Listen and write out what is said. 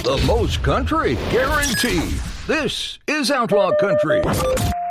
The most country, guaranteed. This is Outlaw Country.